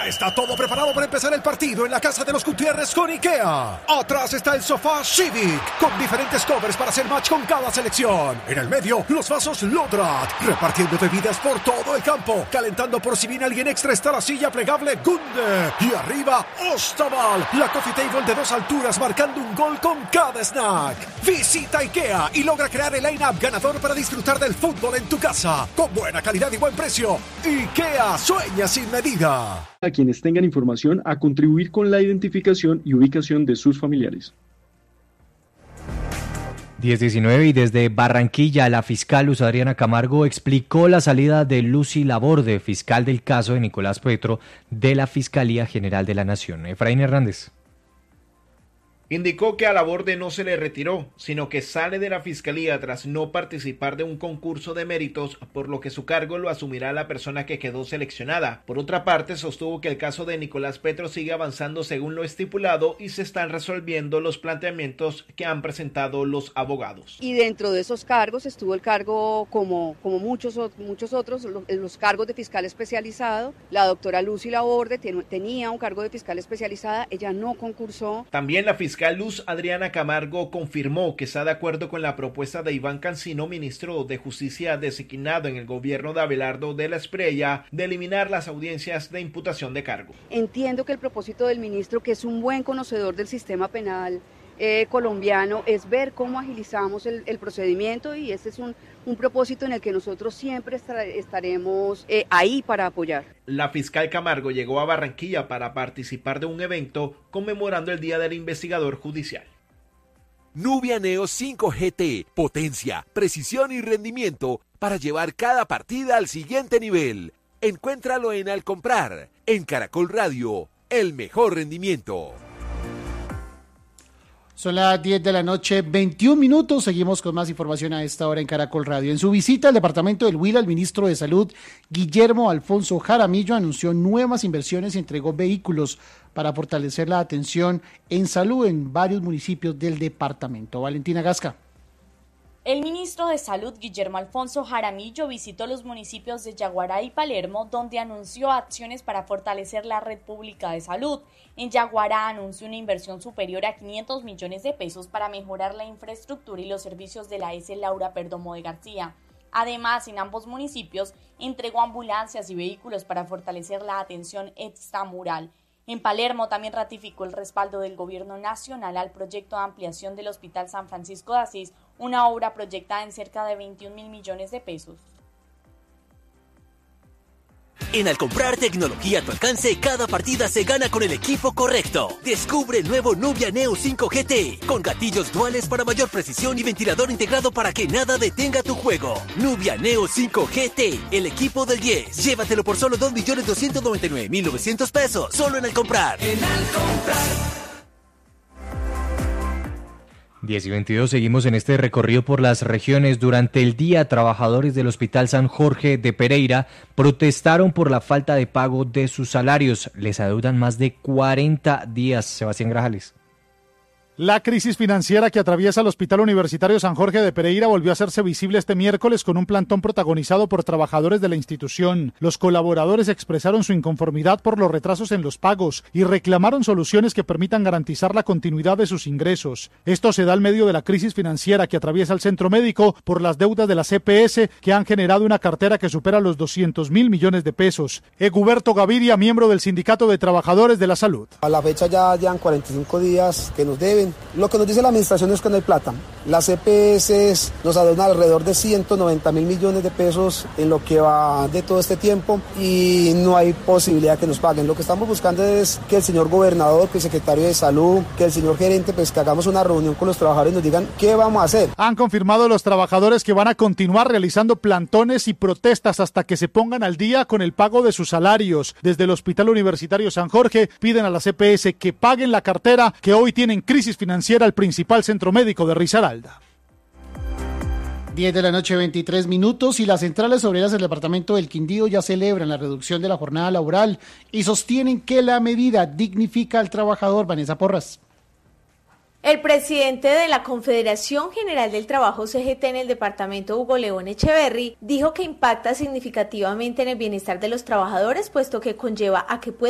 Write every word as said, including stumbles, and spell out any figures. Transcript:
Ya está todo preparado para empezar el partido en la casa de los Gutiérrez con IKEA. Atrás está el sofá Civic, con diferentes covers para hacer match con cada selección. En el medio, los vasos Lodrat, repartiendo bebidas por todo el campo. Calentando por si viene alguien extra está la silla plegable Gunde. Y arriba, Ostaval, la coffee table de dos alturas marcando un gol con cada snack. Visita IKEA y logra crear el line-up ganador para disfrutar del fútbol en tu casa. Con buena calidad y buen precio. IKEA, sueña sin medida. A quienes tengan información a contribuir con la identificación y ubicación de sus familiares. diez diecinueve y desde Barranquilla, la fiscal Luz Adriana Camargo explicó la salida de Lucy Laborde, fiscal del caso de Nicolás Petro, de la Fiscalía General de la Nación. Efraín Hernández. Indicó que a Laborde no se le retiró, sino que sale de la fiscalía tras no participar de un concurso de méritos, por lo que su cargo lo asumirá la persona que quedó seleccionada. Por otra parte, sostuvo que el caso de Nicolás Petro sigue avanzando según lo estipulado y se están resolviendo los planteamientos que han presentado los abogados. Y dentro de esos cargos estuvo el cargo, como, como muchos, muchos otros, los, los cargos de fiscal especializado. La doctora Lucy Laborde ten, tenía un cargo de fiscal especializada, ella no concursó. También la fiscal Luz Adriana Camargo confirmó que está de acuerdo con la propuesta de Iván Cancino, ministro de Justicia designado en el gobierno de Abelardo de la Espriella, de eliminar las audiencias de imputación de cargo. Entiendo que el propósito del ministro, que es un buen conocedor del sistema penal eh, colombiano, es ver cómo agilizamos el, el procedimiento, y ese es un, un propósito en el que nosotros siempre estaremos eh, ahí para apoyar. La fiscal Camargo llegó a Barranquilla para participar de un evento conmemorando el Día del Investigador Judicial. Nubia Neo cinco G T, potencia, precisión y rendimiento para llevar cada partida al siguiente nivel. Encuéntralo en Al Comprar, en Caracol Radio, el mejor rendimiento. Son las diez de la noche, veintiún minutos. Seguimos con más información a esta hora en Caracol Radio. En su visita al departamento del Huila, el ministro de Salud, Guillermo Alfonso Jaramillo, anunció nuevas inversiones y entregó vehículos para fortalecer la atención en salud en varios municipios del departamento. Valentina Gasca. El ministro de Salud, Guillermo Alfonso Jaramillo, visitó los municipios de Yaguará y Palermo, donde anunció acciones para fortalecer la red pública de salud. En Yaguará anunció una inversión superior a quinientos millones de pesos para mejorar la infraestructura y los servicios de la S. Laura Perdomo de García. Además, en ambos municipios entregó ambulancias y vehículos para fortalecer la atención extramural. En Palermo también ratificó el respaldo del gobierno nacional al proyecto de ampliación del Hospital San Francisco de Asís, una obra proyectada en cerca de veintiún mil millones de pesos. En Al Comprar tecnología a tu alcance, cada partida se gana con el equipo correcto. Descubre el nuevo Nubia Neo cinco G T, con gatillos duales para mayor precisión y ventilador integrado para que nada detenga tu juego. Nubia Neo cinco G T, el equipo del diez. Llévatelo por solo dos millones doscientos noventa y nueve mil novecientos pesos, solo en Al Comprar. En Al Comprar. diez y veintidós, seguimos en este recorrido por las regiones. Durante el día, trabajadores del Hospital San Jorge de Pereira protestaron por la falta de pago de sus salarios. Les adeudan más de cuarenta días. Sebastián Grajales. La crisis financiera que atraviesa el Hospital Universitario San Jorge de Pereira volvió a hacerse visible este miércoles con un plantón protagonizado por trabajadores de la institución. Los colaboradores expresaron su inconformidad por los retrasos en los pagos y reclamaron soluciones que permitan garantizar la continuidad de sus ingresos. Esto se da al medio de la crisis financiera que atraviesa el centro médico por las deudas de la C P S, que han generado una cartera que supera los doscientos mil millones de pesos. Eguberto Gaviria, miembro del Sindicato de Trabajadores de la Salud. A la fecha ya llevan cuarenta y cinco días que nos deben. Lo que nos dice la administración es que no hay plata. Las C P S nos adeudan alrededor de ciento noventa mil millones de pesos en lo que va de todo este tiempo y no hay posibilidad que nos paguen. Lo que estamos buscando es que el señor gobernador, que el secretario de salud, que el señor gerente, pues que hagamos una reunión con los trabajadores y nos digan qué vamos a hacer. Han confirmado los trabajadores que van a continuar realizando plantones y protestas hasta que se pongan al día con el pago de sus salarios. Desde el Hospital Universitario San Jorge piden a la C P S que paguen la cartera, que hoy tienen crisis financiera al principal centro médico de Risaralda. diez de la noche, veintitrés minutos, y las centrales obreras del departamento del Quindío ya celebran la reducción de la jornada laboral y sostienen que la medida dignifica al trabajador. Vanessa Porras. El presidente de la Confederación General del Trabajo C G T en el departamento, Hugo León Echeverry, dijo que impacta significativamente en el bienestar de los trabajadores, puesto que conlleva a que puedan